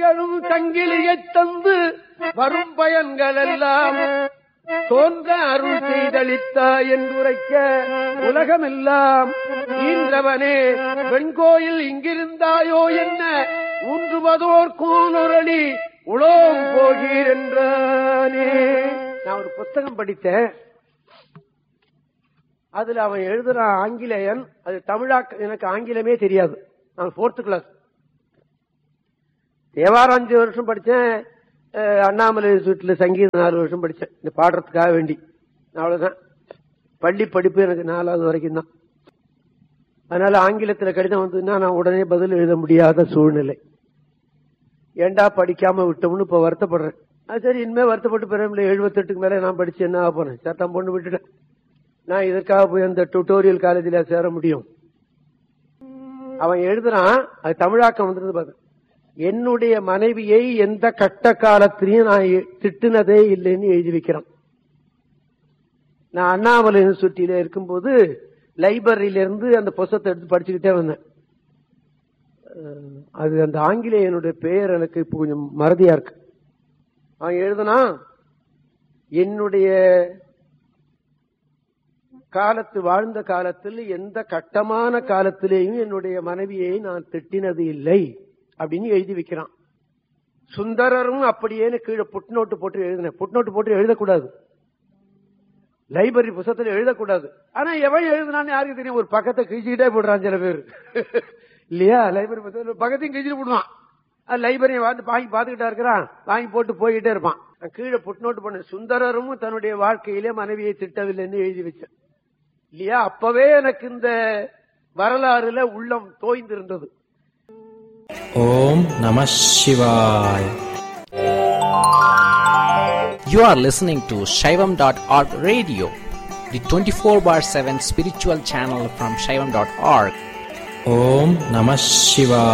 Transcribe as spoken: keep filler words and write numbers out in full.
திகழும் சங்கிலியைத் தந்து வரும் பயன்கள் எல்லாம் தோன்ற அருள் செய்தளித்தா என்றுரைக்க உலகமெல்லாம் ஈன்றவனே வெண்கோயில் இங்கிருந்தாயோ என்ன ஊன்றுவதோர் கூனொரளி உலோம் போகீர் என்றானே. நான் ஒரு புத்தகம் படித்தேன். அதுல அவன் எழுதுறான் ஆங்கிலேயன். அது தமிழாக்க எனக்கு ஆங்கிலமே தெரியாது. நான் போர்த்து கிளாஸ் தேவாரம் அஞ்சு வருஷம் படிச்சேன். அண்ணாமலை வீட்டுல சங்கீதம் நாலு வருஷம் படிச்சேன் இந்த பாடுறதுக்காக வேண்டி. அவ்வளவுதான் பள்ளி படிப்பு எனக்கு நாலாவது வரைக்கும் தான். அதனால ஆங்கிலத்துல கடிதம் வந்ததுன்னா நான் உடனே பதில் எழுத முடியாத சூழ்நிலை. ஏண்டா படிக்காம விட்டோம்னு இப்ப வருத்தப்படுறேன். அது சரி, இனிமே வருத்தப்பட்டு பிறகு எழுபத்தி எட்டுக்கு மேல நான் படிச்சு என்ன ஆக போறேன்? சட்டம் பொண்ணு விட்டுட்டேன். நான் இதற்காக போய் அந்த டியூட்டோரியல் காலேஜில சேர முடியும்? அவன் எழுதுறான், அது தமிழாக்கம் வந்திருந்து பாரு. என்னுடைய மனைவியை எந்த கட்ட காலத்திலையும் நான் திட்டுனதே இல்லைன்னு எழுதி வைக்கிறான். நான் அண்ணாமலை யூனிவர்சிட்டியில இருக்கும்போது லைப்ரரியில இருந்து அந்த புத்தகத்தை எடுத்து படிச்சுக்கிட்டே வந்தேன். அது அந்த ஆங்கிலேயனுடைய பெயர் எனக்கு இப்போ கொஞ்சம் மறதியா இருக்கு. அவன் எழுதுனா, என்னுடைய காலத்து வாழ்ந்த காலத்தில் எந்த கட்டமான காலத்திலேயும் என்னுடைய மனைவியை நான் திட்டினது இல்லை அப்படின்னு எழுதி வைக்கிறான். சுந்தரரும் அப்படியேன்னு கீழே புட்நோட்டு போட்டு எழுதினேன். புட்நோட்டு போட்டு எழுதக்கூடாது, லைப்ரரி புத்தகத்தில் எழுதக்கூடாது. ஆனா எவன் எழுதுனான்னு யாருக்கு தெரியும்? ஒரு பக்கத்தை கிழிச்சுக்கிட்டே போடுறான் சில பேர் இல்லையா? லைப்ரரி புத்தகத்தில் பக்கத்தையும் கிழிச்சுட்டு போடுவான். லைப்ரரியை வந்து வாங்கி பாத்துக்கிட்டா இருக்கிறான், வாங்கி போட்டு போய்கிட்டே இருப்பான். கீழே புட்நோட்டு பண்ண சுந்தரரும் தன்னுடைய வாழ்க்கையிலே மனைவியை திட்டவில்லைன்னு எழுதி வச்சேன் இல்லையா? அப்பவே எனக்கு இந்த வரலாறுல உள்ளம் தோய்ந்திருந்தது. ஓம் நம சிவாய். You are listening to Shaivam dot org radio, the twenty-four bar seven spiritual channel from Shaivam dot org. Om Namah Shivaya.